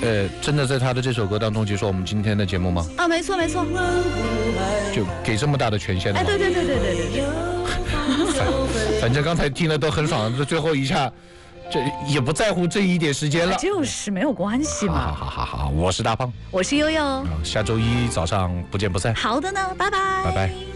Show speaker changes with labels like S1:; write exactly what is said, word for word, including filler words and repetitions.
S1: 呃，真的在他的这首歌当中结束我们今天的节目吗？
S2: 啊，没错没错，
S1: 就给这么大的权限了吗？
S2: 哎，对对对对对对对。
S1: 反, 反正刚才听了都很爽，这最后一下，这也不在乎这一点时间了，
S2: 就是没有关系嘛。
S1: 好好好好好，我是大胖，
S2: 我是悠悠，
S1: 下周一早上不见不散。
S2: 好的呢，拜拜，
S1: 拜拜。